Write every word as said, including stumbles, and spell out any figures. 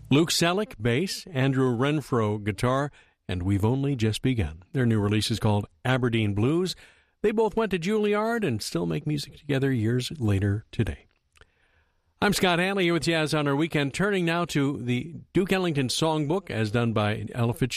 Luke Selleck, bass, Andrew Renfro, guitar, and We've Only Just Begun. Their new release is called Aberdeen Blues. They both went to Juilliard and still make music together years later today. I'm Scott Hanley here with Jazz on our weekend, turning now to the Duke Ellington Songbook as done by Ella Fitzgerald.